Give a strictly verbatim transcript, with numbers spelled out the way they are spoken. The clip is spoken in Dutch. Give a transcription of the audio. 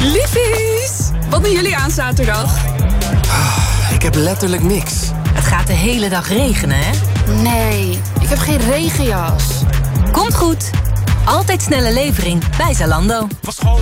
Liefies, wat doen jullie aan zaterdag? Ik heb letterlijk niks. Het gaat de hele dag regenen, hè? Nee, ik heb geen regenjas. Komt goed. Altijd snelle levering bij Zalando. Van school